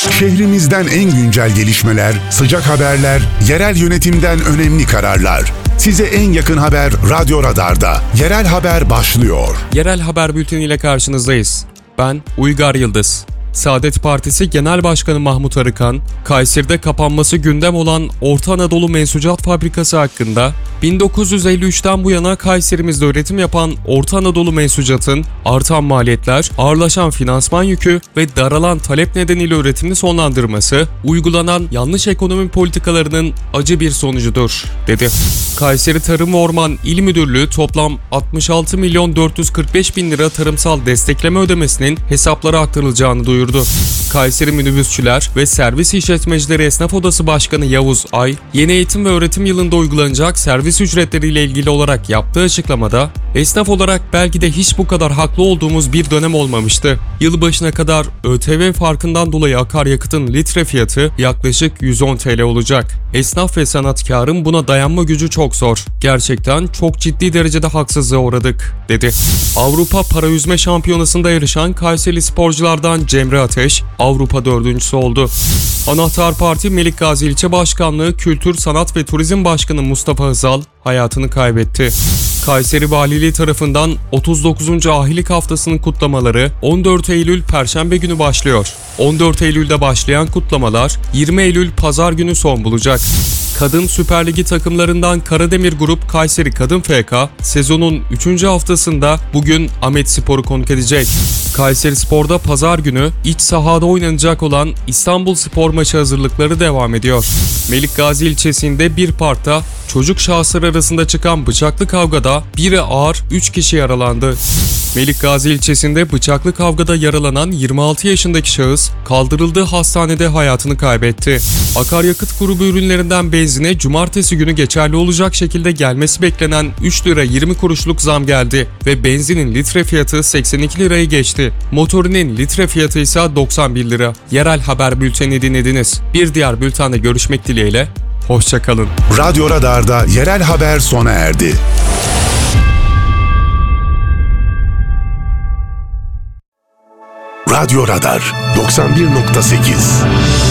Şehrimizden en güncel gelişmeler, sıcak haberler, yerel yönetimden önemli kararlar. Size en yakın haber Radyo Radar'da. Yerel haber başlıyor. Yerel haber bülteniyle karşınızdayız. Ben Uygar Yıldız. Saadet Partisi Genel Başkanı Mahmut Arıkan, Kayseri'de kapanması gündem olan Orta Anadolu Mensucat Fabrikası hakkında 1953'ten bu yana Kayserimizde üretim yapan Orta Anadolu Mensucat'ın artan maliyetler, ağırlaşan finansman yükü ve daralan talep nedeniyle üretimini sonlandırması, uygulanan yanlış ekonomi politikalarının acı bir sonucudur, dedi. Kayseri Tarım ve Orman İl Müdürlüğü toplam 66 milyon 445 bin lira tarımsal destekleme ödemesinin hesaplara aktarılacağını duyurdu. Kayseri Minibüsçüler ve Servis İşletmecileri Esnaf Odası Başkanı Yavuz Ay, yeni eğitim ve öğretim yılında uygulanacak servis ücretleriyle ilgili olarak yaptığı açıklamada, esnaf olarak belki de hiç bu kadar haklı olduğumuz bir dönem olmamıştı. Yılbaşına kadar ÖTV farkından dolayı akaryakıtın litre fiyatı yaklaşık 110 TL olacak. Esnaf ve sanatkarın buna dayanma gücü çok zor. Gerçekten çok ciddi derecede haksızlığa uğradık, dedi. Avrupa Para Yüzme Şampiyonası'nda yarışan Kayseri sporculardan Cemre Ateş, Avrupa dördüncüsü oldu. Anahtar Parti Melikgazi İlçe Başkanlığı Kültür, Sanat ve Turizm Başkanı Mustafa Hızal hayatını kaybetti. Kayseri Valiliği tarafından 39. Ahilik Haftası'nın kutlamaları 14 Eylül Perşembe günü başlıyor. 14 Eylül'de başlayan kutlamalar 20 Eylül Pazar günü son bulacak. Kadın Süper Ligi takımlarından Karademir Grup Kayseri Kadın FK sezonun 3. haftasında bugün Ahmetspor'u konuk edecek. Kayseri Spor'da pazar günü iç sahada oynanacak olan İstanbul Spor maçı hazırlıkları devam ediyor. Melikgazi ilçesinde bir parkta çocuk şahıslar arasında çıkan bıçaklı kavgada biri ağır 3 kişi yaralandı. Melikgazi ilçesinde bıçaklı kavgada yaralanan 26 yaşındaki şahıs kaldırıldığı hastanede hayatını kaybetti. Akaryakıt grubu ürünlerinden benzine cumartesi günü geçerli olacak şekilde gelmesi beklenen 3 lira 20 kuruşluk zam geldi ve benzinin litre fiyatı 82 lirayı geçti. Motorinin litre fiyatı ise 91 lira. Yerel haber bülteni dinlediniz. Bir diğer bültende görüşmek dileğiyle. Hoşça kalın. Radyo Radar'da yerel haber sona erdi. Radyo Radar 91.8